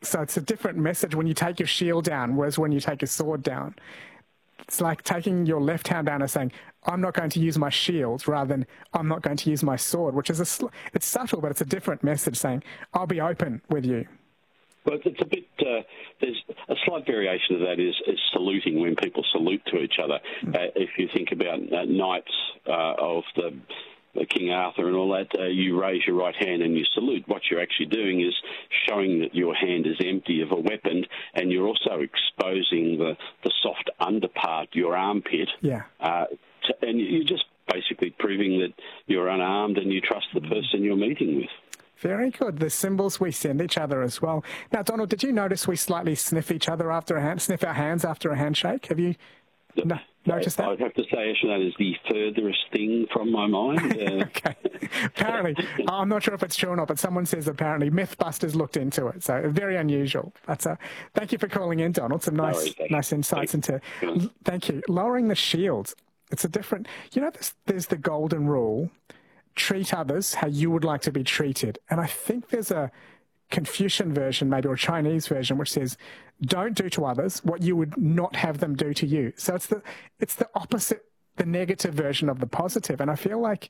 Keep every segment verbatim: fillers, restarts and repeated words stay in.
So it's a different message when you take your shield down, whereas when you take your sword down. It's like taking your left hand down and saying, I'm not going to use my shield, rather than I'm not going to use my sword, which is a, sl- it's subtle, but it's a different message saying, I'll be open with you. Well, it's a bit, uh, there's a slight variation of that is, is saluting, when people salute to each other. Mm. Uh, if you think about uh, knights uh, of the uh, King Arthur and all that, uh, you raise your right hand and you salute. What you're actually doing is showing that your hand is empty of a weapon, and you're also exposing the, the soft underpart, your armpit. Yeah. Uh, to, and you're just basically proving that you're unarmed and you trust the person you're meeting with. Very good. The symbols we send each other as well. Now, Donald, did you notice we slightly sniff each other after a hand, sniff our hands after a handshake? Have you no, noticed that? I'd have to say, actually, that is the furthest thing from my mind. Uh, okay. Apparently, I'm not sure if it's true or not, but someone says apparently Mythbusters looked into it. So very unusual. That's a, thank you for calling in, Donald. Some nice, no, nice insights into. Thank you. Lowering the shields. It's a different. You know, there's, there's the golden rule. Treat others how you would like to be treated. And I think there's a Confucian version, maybe, or a Chinese version, which says, don't do to others what you would not have them do to you. So it's the, it's the opposite, the negative version of the positive. And I feel like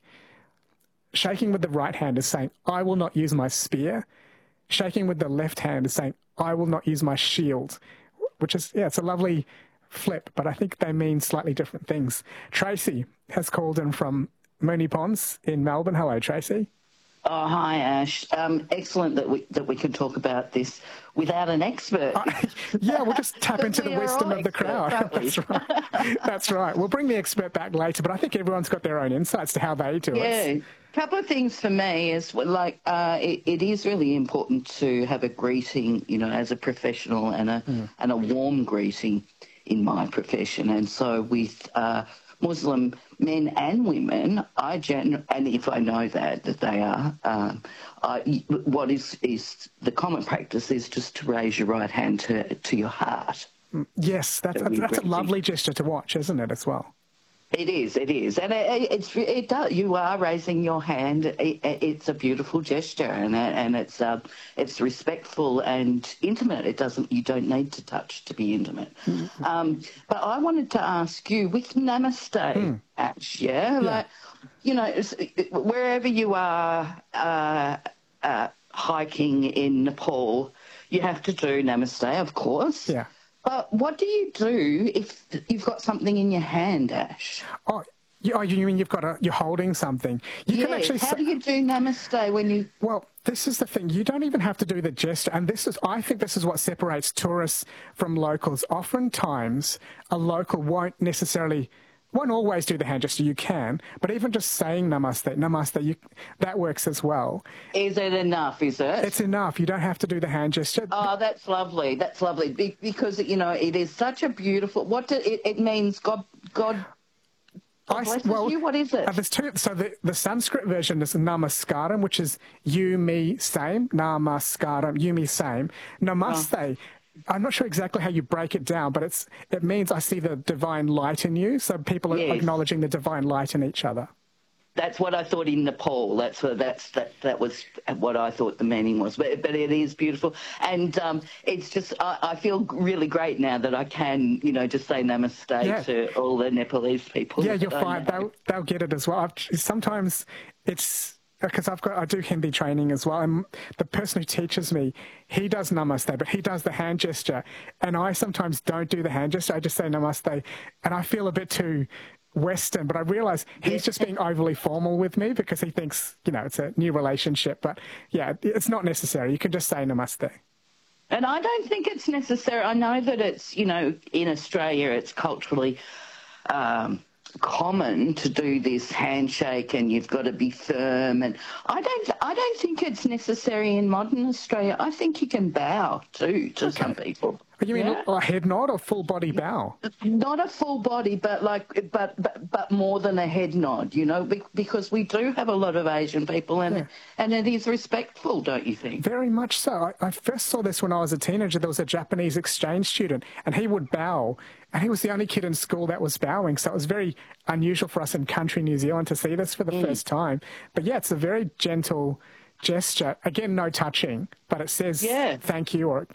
shaking with the right hand is saying, I will not use my spear. Shaking with the left hand is saying, I will not use my shield, which is, yeah, it's a lovely flip, but I think they mean slightly different things. Tracy has called in from Moonee Ponds in Melbourne. Hello, Tracy. Oh, hi, Ash. Um, excellent that we that we can talk about this without an expert. Uh, yeah, we'll just tap into the wisdom of the crowd. That's right. That's right. We'll bring the expert back later, but I think everyone's got their own insights to how they do yeah. it. Yeah, a couple of things for me is like uh, it, it is really important to have a greeting, you know, as a professional, and a mm. and a warm greeting in my profession, and so with. Uh, Muslim men and women, I gen- and if I know that that they are, um, I, what is is the common practice is just to raise your right hand to to your heart. Yes, that's that's, that's a lovely gesture to watch, isn't it? As well. It is, it is, and it, it's it does. You are raising your hand. It, it's a beautiful gesture, and and it's uh, it's respectful and intimate. It doesn't. You don't need to touch to be intimate. Mm-hmm. Um, but I wanted to ask you with Namaste, mm. Ash, yeah, yeah, like you know, wherever you are uh, uh, hiking in Nepal, you have to do Namaste, of course. Yeah. But what do you do if you've got something in your hand, Ash? Oh, you, oh, you mean you've got a, you're holding something? You yeah, can actually how say, do you do Namaste when you... Well, this is the thing. You don't even have to do the gesture. And this is, I think this is what separates tourists from locals. Oftentimes, a local won't necessarily... won't always do the hand gesture. You can, but even just saying namaste, namaste, you, that works as well. Is it enough, is it? It's enough. You don't have to do the hand gesture. Oh, that's lovely. That's lovely. Be- because, you know, it is such a beautiful... What do, it, it means God... God God blesses I, well, you? What is it? Uh, there's two, so the, the Sanskrit version is namaskaram, which is you, me, same. Namaskaram, you, me, same. Namaste... Oh. I'm not sure exactly how you break it down, but it's it means I see the divine light in you. So people are yes. acknowledging the divine light in each other. That's what I thought in Nepal. That's what that's that that was what I thought the meaning was. But but it is beautiful, and um, it's just I, I feel really great now that I can you know just say namaste yeah. to all the Nepalese people. Yeah, you'll find they'll they'll get it as well. I've, sometimes it's. Because I've got, I do Hindi training as well, and the person who teaches me, he does namaste, but he does the hand gesture, and I sometimes don't do the hand gesture. I just say namaste, and I feel a bit too Western, but I realise he's just being overly formal with me because he thinks, you know, it's a new relationship. But yeah, it's not necessary. You can just say namaste. And I don't think it's necessary. I know that it's, you know, in Australia, it's culturally. Um, common to do this handshake and you've got to be firm, and I don't I don't think it's necessary in modern Australia. I think you can bow too to okay. some people. You mean yeah. a head nod or full body bow? Not a full body, but like, but but, but more than a head nod, you know, because we do have a lot of Asian people, and yeah. and it is respectful, don't you think? Very much so. I, I first saw this when I was a teenager. There was a Japanese exchange student, and he would bow, and he was the only kid in school that was bowing. So it was very unusual for us in country New Zealand to see this for the mm. first time. But yeah, it's a very gentle gesture. Again, no touching, but it says yeah. thank you, or